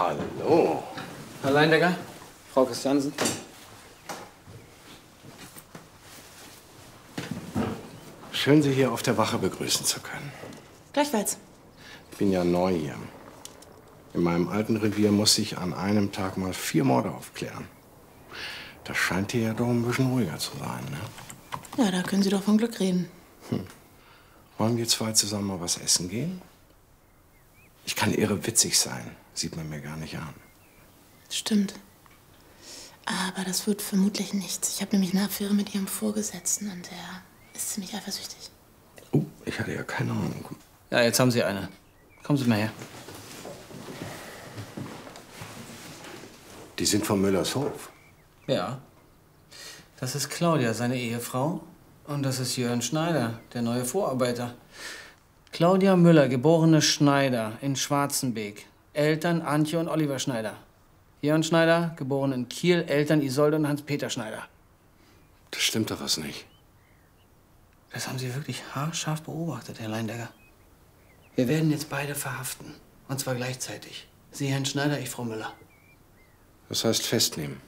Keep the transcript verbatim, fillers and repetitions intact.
Hallo. Herr Leindecker, Frau Christiansen. Schön, Sie hier auf der Wache begrüßen zu können. Gleichfalls. Ich bin ja neu hier. In meinem alten Revier musste ich an einem Tag mal vier Morde aufklären. Das scheint hier ja doch ein bisschen ruhiger zu sein, ne? Ja, da können Sie doch von Glück reden. Hm. Wollen wir zwei zusammen mal was essen gehen? Ich kann irre witzig sein. Sieht man mir gar nicht an. Stimmt. Aber das wird vermutlich nichts. Ich habe nämlich eine Affäre mit Ihrem Vorgesetzten und der ist ziemlich eifersüchtig. Oh, ich hatte ja keine Ahnung. Ja, jetzt haben Sie eine. Kommen Sie mal her. Die sind von Müllers Hof. Ja. Das ist Claudia, seine Ehefrau. Und das ist Jörn Schneider, der neue Vorarbeiter. Claudia Müller, geborene Schneider in Schwarzenbeek. Eltern Antje und Oliver Schneider. Jörn Schneider, geboren in Kiel. Eltern Isolde und Hans-Peter Schneider. Das stimmt doch was nicht. Das haben Sie wirklich haarscharf beobachtet, Herr Leindecker. Wir werden jetzt beide verhaften. Und zwar gleichzeitig. Sie, Herrn Schneider, ich, Frau Müller. Das heißt festnehmen.